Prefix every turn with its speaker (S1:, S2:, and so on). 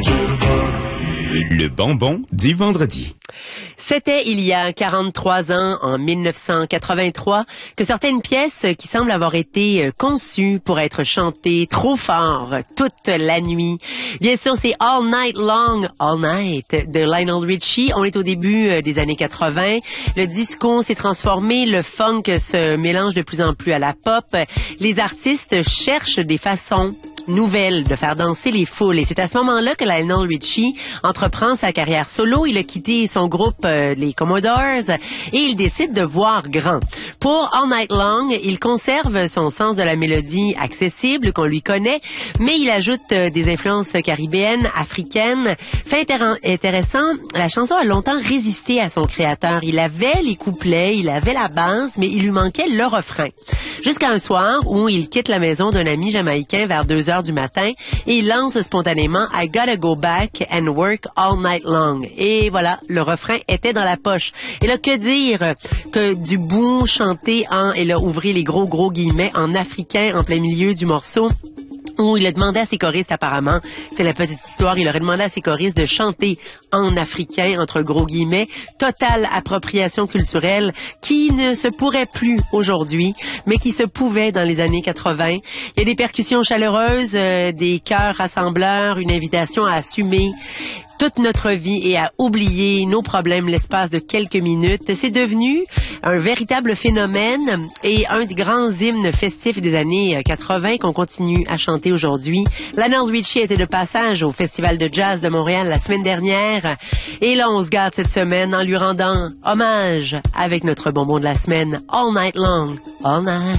S1: Le bonbon du vendredi.
S2: C'était il y a 43 ans, en 1983, que certaines pièces qui semblent avoir été conçues pour être chantées trop fort toute la nuit. Bien sûr, c'est All Night Long, All Night de Lionel Richie. On est au début des années 80. Le disco s'est transformé, le funk se mélange de plus en plus à la pop. Les artistes cherchent des façons nouvelle de faire danser les foules. Et c'est à ce moment-là que Lionel Richie entreprend sa carrière solo. Il a quitté son groupe, les Commodores, et il décide de voir grand. Pour All Night Long, il conserve son sens de la mélodie accessible qu'on lui connaît, mais il ajoute des influences caribéennes, africaines. Fait intéressant, la chanson a longtemps résisté à son créateur. Il avait les couplets, il avait la base, mais il lui manquait le refrain. Jusqu'à un soir où il quitte la maison d'un ami jamaïcain vers 2 heures du matin et il lance spontanément I Gotta Go Back and Work All Night Long. Et voilà, le refrain était dans la poche. Et là, que dire que du bout chanté en, et là, ouvrez les gros guillemets, en africain en plein milieu du morceau, où il a demandé à ses choristes, apparemment, c'est la petite histoire, il aurait demandé à ses choristes de chanter en africain, entre gros guillemets, totale appropriation culturelle qui ne se pourrait plus aujourd'hui, mais qui se pouvait dans les années 80. Il y a des percussions chaleureuses, des chœurs rassembleurs, une invitation à assumer toute notre vie et à oublier nos problèmes l'espace de quelques minutes. C'est devenu un véritable phénomène et un des grands hymnes festifs des années 80 qu'on continue à chanter aujourd'hui. Lionel Richie était de passage au Festival de Jazz de Montréal la semaine dernière et là on se garde cette semaine en lui rendant hommage avec notre bonbon de la semaine, All Night Long, All Night.